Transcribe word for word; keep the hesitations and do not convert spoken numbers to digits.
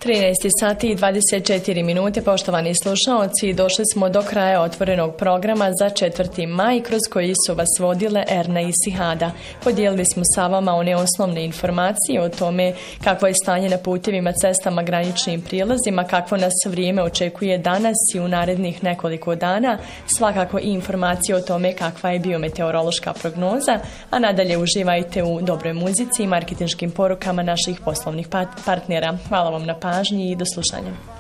trinaest sati i dvadeset četiri minute, poštovani slušaoci, došli smo do kraja otvorenog programa za četvrti maj, kroz koji su vas vodile Erna i Sihada. Podijelili smo sa vama one osnovne informacije o tome kakvo je stanje na putevima, cestama, graničnim prijelazima, kakvo nas vrijeme očekuje danas i u narednih nekoliko dana, svakako i informacije o tome kakva je biometeorološka prognoza, a nadalje uživajte u dobroj muzici i marketinškim porukama naših poslovnih partnera. Hvala vam na pažnji i do slušanja.